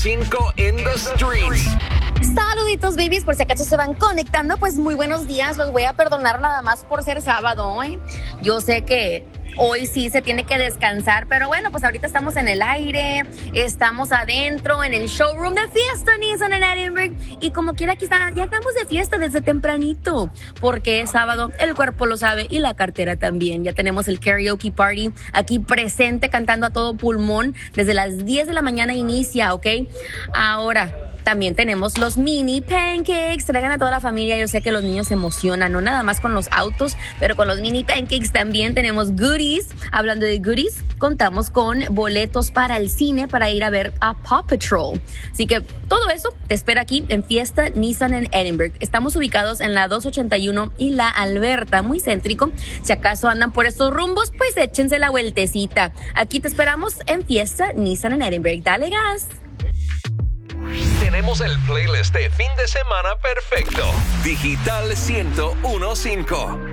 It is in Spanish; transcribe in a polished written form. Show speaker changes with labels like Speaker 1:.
Speaker 1: 105 in the streets.
Speaker 2: Saluditos, babies, por si acaso se van conectando, pues muy buenos días, los voy a perdonar nada más por ser sábado, ¿eh? Yo sé que hoy sí se tiene que descansar, pero bueno, pues ahorita estamos en el aire, estamos adentro, en el showroom de Fiesta Nissan en Edinburgh, y como quiera aquí está, ya estamos de fiesta desde tempranito, porque es sábado, el cuerpo lo sabe y la cartera también. Ya tenemos el karaoke party aquí presente, cantando a todo pulmón, desde las 10 de la mañana inicia, ¿ok? Ahora también tenemos los mini pancakes, traigan a toda la familia. Yo sé que los niños se emocionan, no nada más con los autos, pero con los mini pancakes también tenemos goodies. Hablando de goodies, contamos con boletos para el cine para ir a ver a Paw Patrol. Así que todo eso te espera aquí en Fiesta Nissan en Edinburgh. Estamos ubicados en la 281 y la Alberta, muy céntrico. Si acaso andan por estos rumbos, pues échense la vueltecita. Aquí te esperamos en Fiesta Nissan en Edinburgh. Dale gas.
Speaker 1: Tenemos el playlist de fin de semana perfecto. Digital 101.5.